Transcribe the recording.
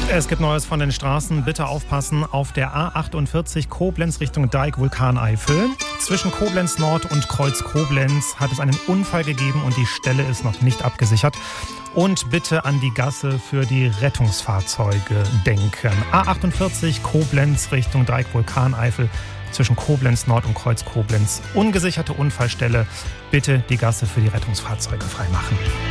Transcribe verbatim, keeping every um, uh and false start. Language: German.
Es gibt Neues von den Straßen. Bitte aufpassen auf der A achtundvierzig Koblenz Richtung Deik Vulkaneifel. Zwischen Koblenz Nord und Kreuz Koblenz hat es einen Unfall gegeben und die Stelle ist noch nicht abgesichert. Und bitte an die Gasse für die Rettungsfahrzeuge denken. A achtundvierzig Koblenz Richtung Deik Vulkaneifel. Zwischen Koblenz Nord und Kreuz Koblenz. Ungesicherte Unfallstelle. Bitte die Gasse für die Rettungsfahrzeuge freimachen.